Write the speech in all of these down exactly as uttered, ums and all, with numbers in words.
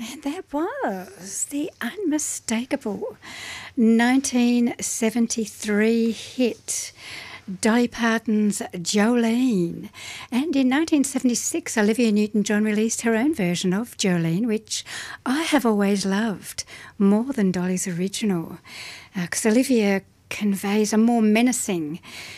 And that was the unmistakable nineteen seventy-three hit Dolly Parton's Jolene. And in nineteen seventy-six, Olivia Newton-John released her own version of Jolene, which I have always loved more than Dolly's original, because uh, Olivia conveys a more menacing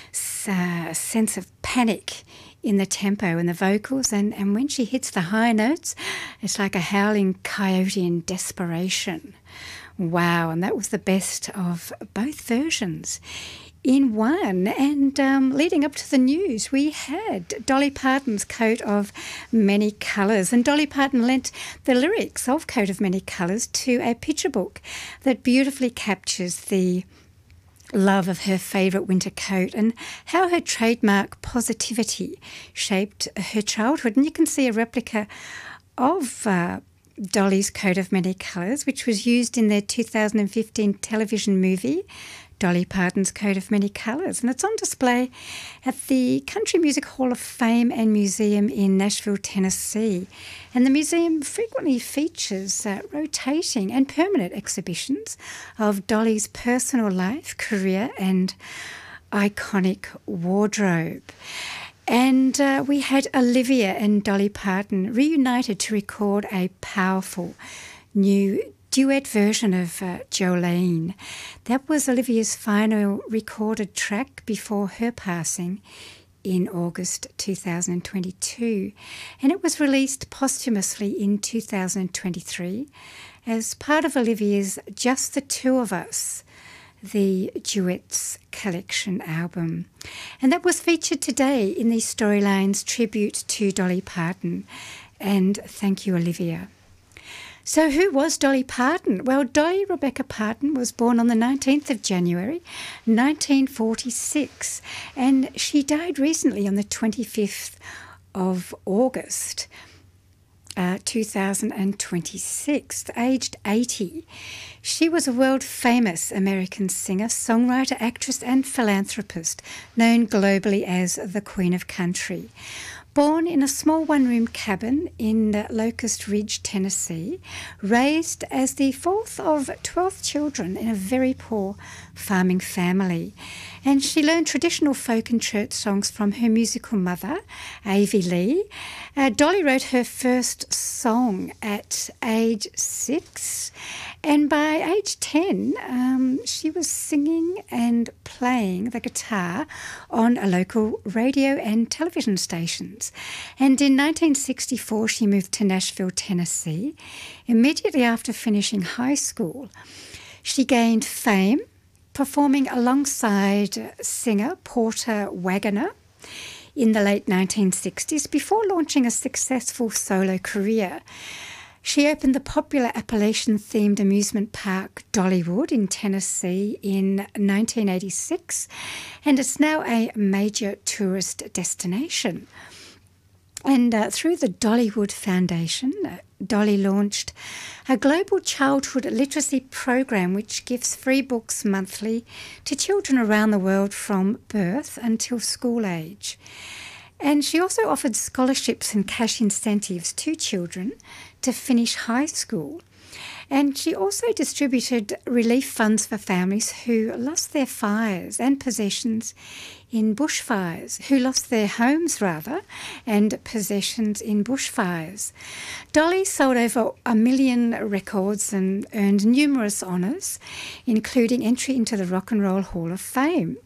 uh, sense of panic in the tempo and the vocals, and, and when she hits the high notes, it's like a howling coyote in desperation. Wow, and that was the best of both versions in one. And um, leading up to the news, we had Dolly Parton's Coat of Many Colours, and Dolly Parton lent the lyrics of Coat of Many Colours to a picture book that beautifully captures the love of her favourite winter coat and how her trademark positivity shaped her childhood. And you can see a replica of uh, Dolly's Coat of Many Colours, which was used in their two thousand fifteen television movie, Dolly Parton's Coat of Many Colours. And it's on display at the Country Music Hall of Fame and Museum in Nashville, Tennessee. And the museum frequently features uh, rotating and permanent exhibitions of Dolly's personal life, career and iconic wardrobe. And uh, we had Olivia and Dolly Parton reunited to record a powerful new duet version of uh, Jolene. That was Olivia's final recorded track before her passing in August two thousand twenty-two, and it was released posthumously in two thousand twenty-three as part of Olivia's Just the Two of Us, the Duets collection album. And that was featured today in the Storylines tribute to Dolly Parton. And thank you, Olivia. So who was Dolly Parton? Well, Dolly Rebecca Parton was born on the nineteenth of January, nineteen forty-six, and she died recently on the twenty-fifth of August, uh, two thousand twenty-six, aged eighty. She was a world-famous American singer, songwriter, actress and philanthropist, known globally as the Queen of Country. Born in a small one-room cabin in Locust Ridge, Tennessee, raised as the fourth of twelve children in a very poor farming family. And she learned traditional folk and church songs from her musical mother, Avie Lee. Uh, Dolly wrote her first song at age six, and by age ten, um, she was singing and playing the guitar on a local radio and television stations. And in nineteen sixty-four, she moved to Nashville, Tennessee. Immediately after finishing high school, she gained fame performing alongside singer Porter Wagoner in the late nineteen sixties before launching a successful solo career. She opened the popular Appalachian-themed amusement park Dollywood in Tennessee in nineteen eighty-six, and it's now a major tourist destination. And uh, through the Dollywood Foundation, uh, Dolly launched a global childhood literacy program which gives free books monthly to children around the world from birth until school age. And she also offered scholarships and cash incentives to children to finish high school. And she also distributed relief funds for families who lost their fires and possessions in bushfires, who lost their homes, rather, and possessions in bushfires. Dolly sold over a million records and earned numerous honours, including entry into the Rock and Roll Hall of Fame.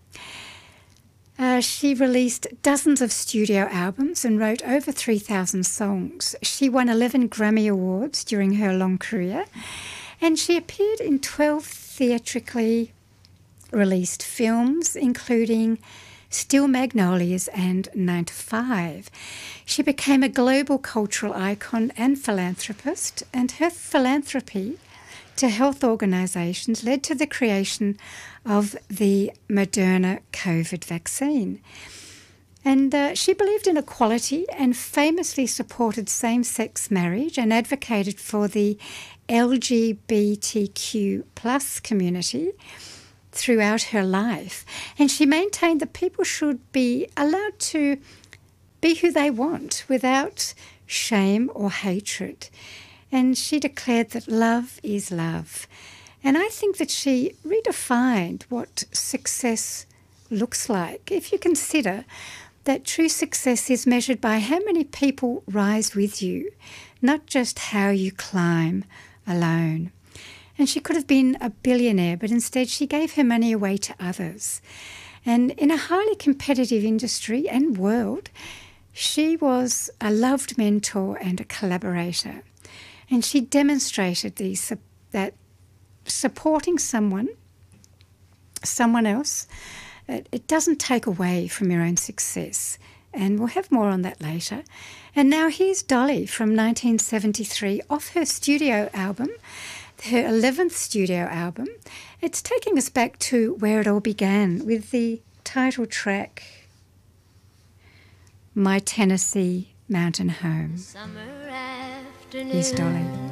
Uh, she released dozens of studio albums and wrote over three thousand songs. She won eleven Grammy Awards during her long career, and she appeared in twelve theatrically released films, including Steel Magnolias and Nine to Five. She became a global cultural icon and philanthropist, and her philanthropy to health organisations led to the creation of the Moderna COVID vaccine. And uh, she believed in equality and famously supported same-sex marriage and advocated for the L G B T Q plus community throughout her life. And she maintained that people should be allowed to be who they want without shame or hatred. and she declared that love is love. And I think that she redefined what success looks like. If you consider that true success is measured by how many people rise with you, not just how you climb alone. And she could have been a billionaire, but instead she gave her money away to others. And in a highly competitive industry and world, she was a loved mentor and a collaborator. And she demonstrated these, that supporting someone, someone else, it, it doesn't take away from your own success. And we'll have more on that later. And now here's Dolly from nineteen seventy-three off her studio album, her eleventh studio album. It's taking us back to where it all began with the title track, My Tennessee Mountain Home. Summer afternoon. Here's Dolly.